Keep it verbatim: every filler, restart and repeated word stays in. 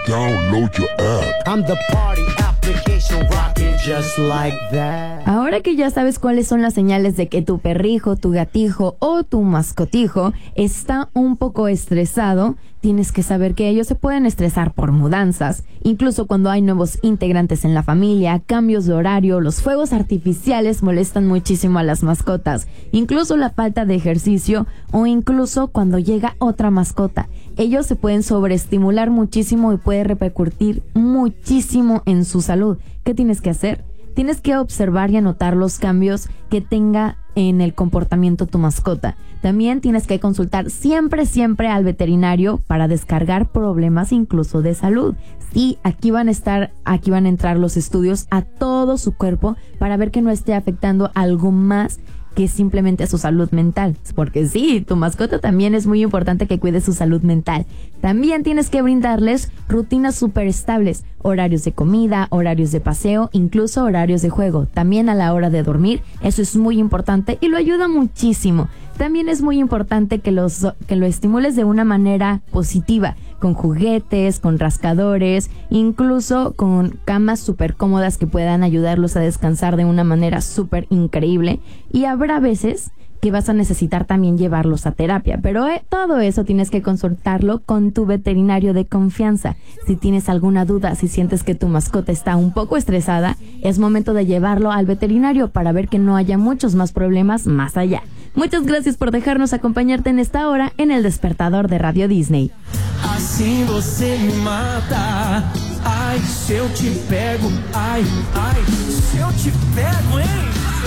download your app. I'm the party application rocking just like that. Ahora que ya sabes cuáles son las señales de que tu perrijo, tu gatijo o tu mascotijo está un poco estresado, tienes que saber que ellos se pueden estresar por mudanzas, incluso cuando hay nuevos integrantes en la familia, cambios de horario, los fuegos artificiales molestan muchísimo a las mascotas, incluso la falta de ejercicio o incluso cuando llega otra mascota. Ellos se pueden sobreestimular muchísimo y puede repercutir muchísimo en su salud. ¿Qué tienes que hacer? Tienes que observar y anotar los cambios que tenga en el comportamiento tu mascota. También tienes que consultar siempre, siempre al veterinario para descargar problemas incluso de salud. Sí, aquí van a estar, aquí van a entrar los estudios a todo su cuerpo para ver que no esté afectando algo más que simplemente a su salud mental. Porque sí, tu mascota también es muy importante que cuide su salud mental. También tienes que brindarles rutinas súper estables, horarios de comida, horarios de paseo, incluso horarios de juego. También a la hora de dormir, eso es muy importante y lo ayuda muchísimo. También es muy importante que, los, que lo estimules de una manera positiva, con juguetes, con rascadores, incluso con camas súper cómodas que puedan ayudarlos a descansar de una manera súper increíble. Y habrá veces que vas a necesitar también llevarlos a terapia, pero eh, todo eso tienes que consultarlo con tu veterinario de confianza. Si tienes alguna duda, si sientes que tu mascota está un poco estresada, es momento de llevarlo al veterinario para ver que no haya muchos más problemas más allá. Muchas gracias por dejarnos acompañarte en esta hora en El Despertador de Radio Disney. Assim você me mata. Ai, se eu te pego. Ai, ai, se eu te pego, hein?